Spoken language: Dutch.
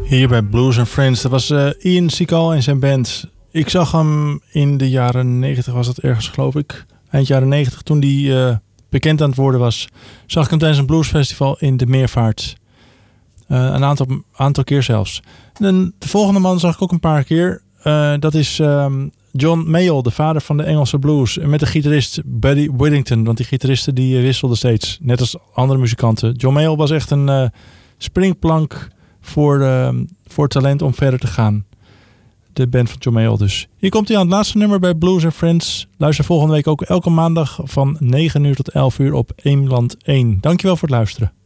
Hier bij Blues and Friends. Dat was Ian Seagal en zijn band. Ik zag hem in de jaren 90, was dat ergens geloof ik. Eind jaren 90, toen hij bekend aan het worden was. Zag ik hem tijdens een bluesfestival in de Meervaart. Een aantal keer zelfs. En de volgende man zag ik ook een paar keer. Dat is John Mayall, de vader van de Engelse blues. En met de gitarist Buddy Whittington. Want die gitaristen die wisselden steeds. Net als andere muzikanten. John Mayall was echt een springplank voor talent om verder te gaan. De band van John Mayall dus. Hier komt hij aan het laatste nummer bij Blues and Friends. Luister volgende week ook elke maandag van 9 uur tot 11 uur op Eemland 1. Dankjewel voor het luisteren.